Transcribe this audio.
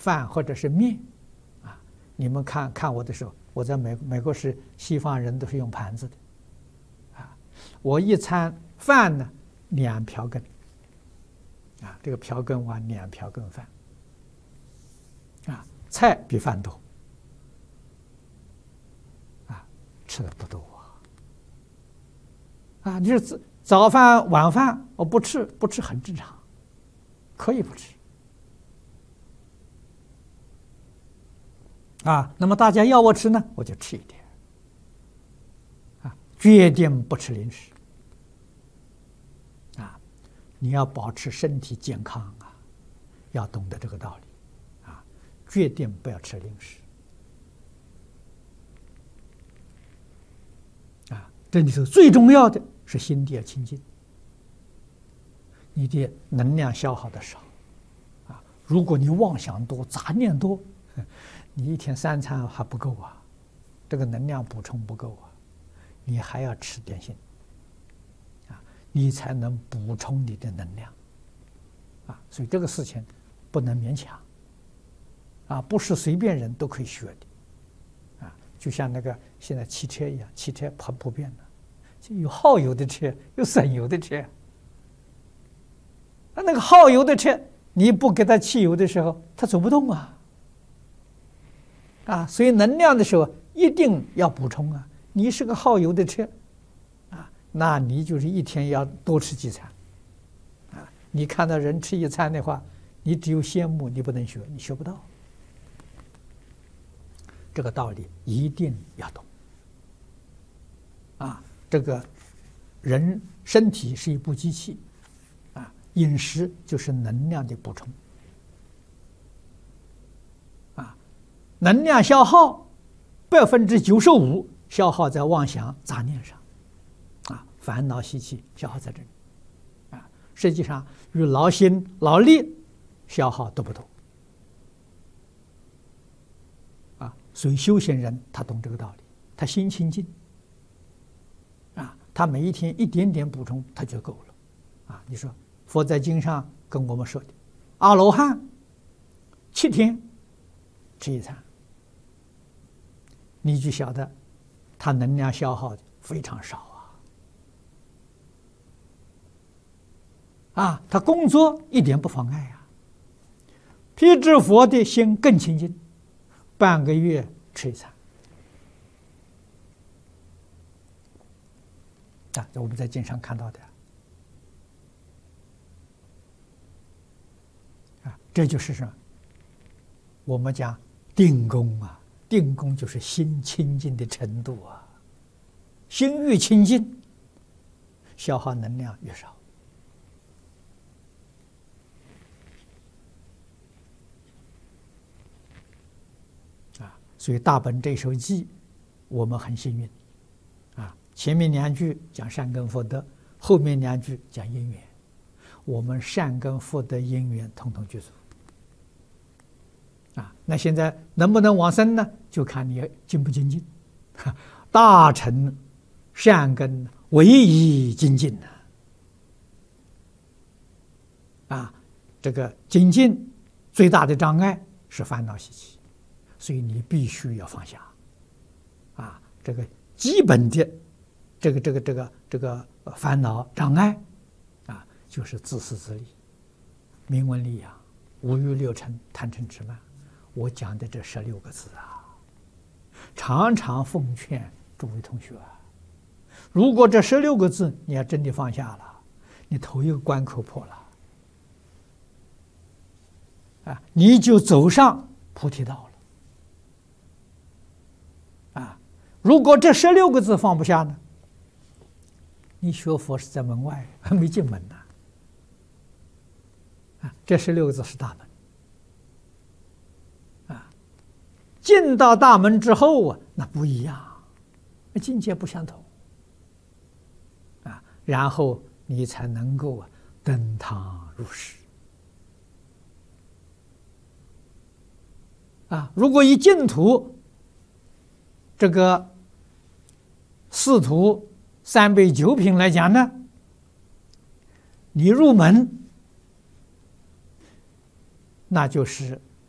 饭或者是面，啊，你们看看我的时候，我在美国是西方人都是用盘子的，啊，我一餐饭呢2瓢羹，啊，这个瓢羹碗2瓢羹饭，啊，菜比饭多，啊，吃的不多啊，你说早饭晚饭我不吃很正常，可以不吃。啊，那么大家要我吃呢，我就吃一点，啊，决定不吃零食，啊，你要保持身体健康啊，要懂得这个道理，啊，决定不要吃零食，啊，这里头最重要的是心地要清净，你的能量消耗的少，啊，如果你妄想多、杂念多，你一天3餐还不够啊，这个能量补充不够啊，你还要吃点心，啊，你才能补充你的能量，啊，所以这个事情不能勉强，啊，不是随便人都可以学的，啊，就像那个现在汽车一样，汽车很普遍的，就有耗油的车，有省油的车，那个耗油的车，你不给它汽油的时候，它走不动啊。啊，所以能量的时候一定要补充啊！你是个耗油的车，啊，那你就是一天要多吃几餐，啊，你看到人吃一餐的话，你只有羡慕，你不能学，你学不到。这个道理一定要懂，啊，这个人身体是一部机器，啊，饮食就是能量的补充。能量消耗95%消耗在妄想杂念上，啊，烦恼习气消耗在这里，啊，实际上与劳心劳力消耗都不多，啊，所以修行人他懂这个道理，他心清净，啊，他每一天一点点补充他就够了，啊，你说佛在经上跟我们说的，阿罗汉7天吃一餐。你就晓得，他能量消耗非常少啊！他工作一点不妨碍呀。辟支佛的心更清净，半个月吃一餐。啊，这我们在经上看到的。啊，这就是什么？我们讲定功啊。定功就是心清净的程度啊，心越清净，消耗能量越少。啊，所以大本这首偈，我们很幸运，啊，前面2句讲善根福德，后面2句讲因缘，我们善根福德因缘统统具足。啊，那现在能不能往生呢？就看你精不精进。大乘善根唯一精进呢。啊，这个精进最大的障碍是烦恼习气，所以你必须要放下。啊，这个基本的这个烦恼障碍，啊，就是自私自利、名闻利养、五欲六尘、贪嗔痴慢。我讲的这16个字啊，常常奉劝诸位同学，如果这16个字你要真的放下了，你头一个关口破了，啊，你就走上菩提道了，啊，如果这16个字放不下呢，你学佛是在门外，还没进门呢，啊，这16个字是大门。进到大门之后啊，那不一样，境界不相同，啊，然后你才能够登堂入室，啊，如果以净土这个四土3杯9品来讲呢，你入门，那就是